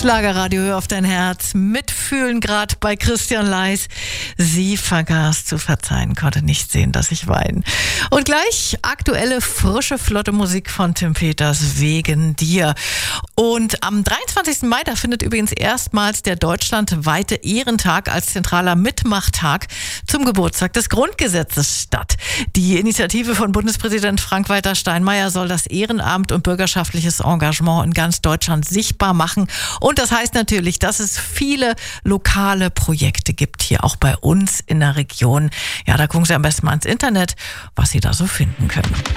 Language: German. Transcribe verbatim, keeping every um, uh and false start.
Schlagerradio, hör auf dein Herz. Mitfühlen gerade bei Christian Leis. Sie vergaß zu verzeihen, konnte nicht sehen, dass ich weine. Und gleich aktuelle, frische, flotte Musik von Tim Peters, Wegen dir. Und am dreiundzwanzigsten Mai, da findet übrigens erstmals der deutschlandweite Ehrentag als zentraler Mitmachtag zum Geburtstag des Grundgesetzes statt. Die Initiative von Bundespräsident Frank-Walter Steinmeier soll das Ehrenamt und bürgerschaftliches Engagement in ganz Deutschland sichtbar machen. Und das heißt natürlich, dass es viele lokale Projekte gibt, hier auch bei uns in der Region. Ja, da gucken Sie am besten mal ins Internet, was Sie da so finden können.